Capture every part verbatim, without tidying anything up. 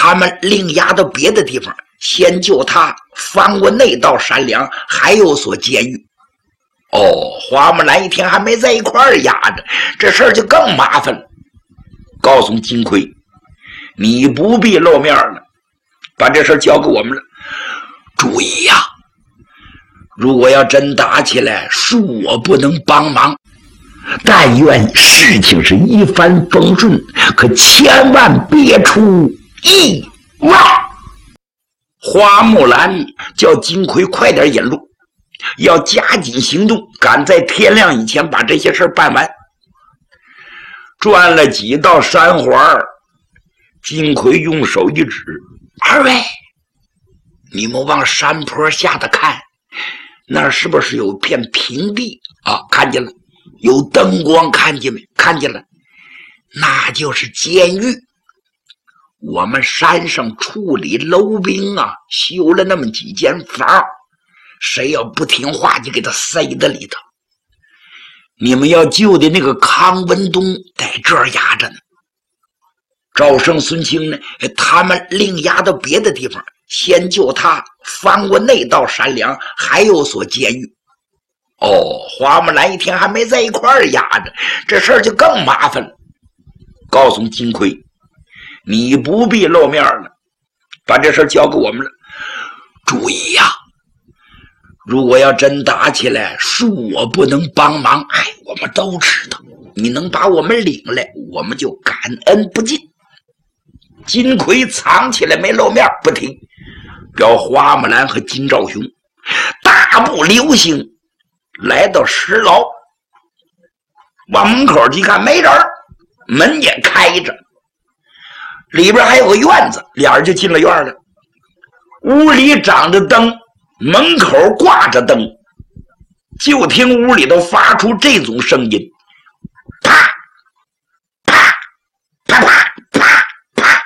他们另押到别的地方，先救他翻过那道山梁，还有所监狱。哦，花木兰一天还没在一块儿压着，这事儿就更麻烦了。告诉金奎，你不必露面了，把这事儿交给我们了。注意呀、啊，如果要真打起来，恕我不能帮忙。但愿事情是一帆风顺，可千万别出意外。花木兰叫金奎快点引路，要加紧行动，赶在天亮以前把这些事办完。转了几道山环，金奎用手一指：“二位，你们往山坡下的看，那儿是不是有片平地啊？看见了。有灯光，看见没？看见了，那就是监狱。我们山上处理楼兵啊，修了那么几间房，谁要不听话，就给他塞在里头。你们要救的那个康文东在这儿压着呢，赵胜、孙清呢，他们另押到别的地方，先救他翻过那道山梁，还有所监狱。哦，花木兰一天还没在一块儿压着，这事儿就更麻烦了。告诉金奎，你不必露面了，把这事儿交给我们了。注意呀、啊，如果要真打起来，恕我不能帮忙。哎，我们都知道，你能把我们领来，我们就感恩不尽。金奎藏起来没露面，不提，叫花木兰和金兆雄大步流星来到石牢，往门口一看没人，门也开着，里边还有个院子，俩人就进了院了。屋里长着灯，门口挂着灯，就听屋里头发出这种声音：啪啪啪啪啪啪。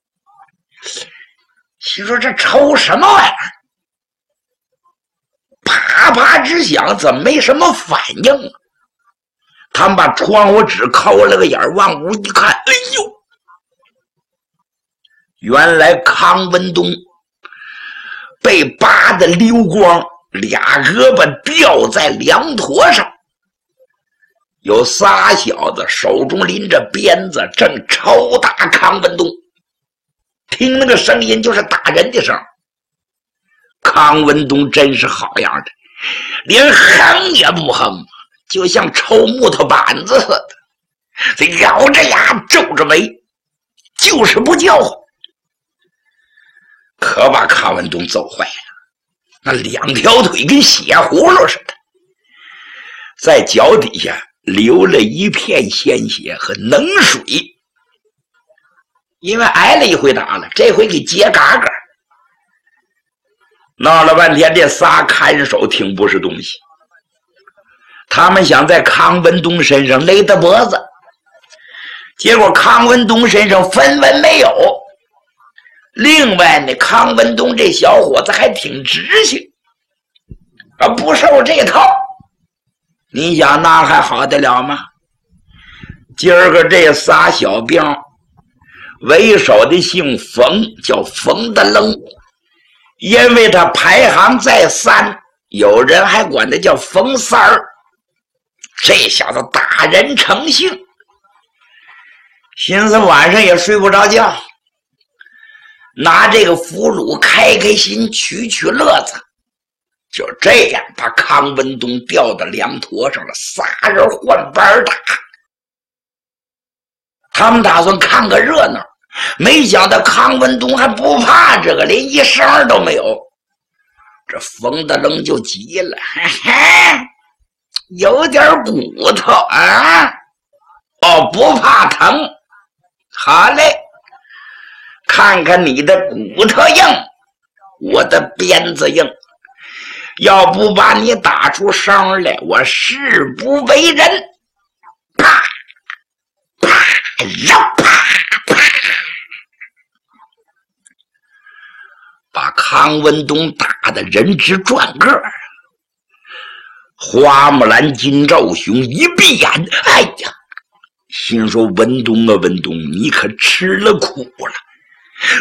心说这抽什么玩意儿？啪啪直响，怎么没什么反应啊？他们把窗户纸抠了个眼，往屋一看，哎呦，原来康文东被扒得溜光，俩胳膊吊在梁坨上，有仨小子手中拎着鞭子，正抽打康文东。听那个声音就是打人的声。康文东真是好样的，连哼也不哼，就像抽木头板子似的，这咬着牙皱着眉，就是不叫唤，可把康文东揍坏了。那两条腿跟血葫芦似的，在脚底下流了一片鲜血和冷水，因为挨了一回打了，这回给结嘎嘎。闹了半天，这仨看守挺不是东西，他们想在康文东身上勒他脖子，结果康文东身上分文没有。另外呢，康文东这小伙子还挺直性，啊，不受这套。你想那还好得了吗？今儿个这仨小兵，为首的姓冯，叫冯德楞，因为他排行在三，有人还管他叫冯三儿。这小子打人成性，寻思晚上也睡不着觉，拿这个俘虏开开心，取取乐子。就这样把康文东吊到梁坨上了，仨人换班打。他们打算看个热闹，没想到康文东还不怕这个，连一声都没有。这冯德楞就急了，嘿嘿，有点骨头啊，哦，不怕疼，好嘞，看看你的骨头硬，我的鞭子硬，要不把你打出声来，我誓不为人。啪啪绕啪啪，把康文东打得人直转个儿。花木兰、金兆雄一闭眼，哎呀，心说文东啊文东，你可吃了苦了。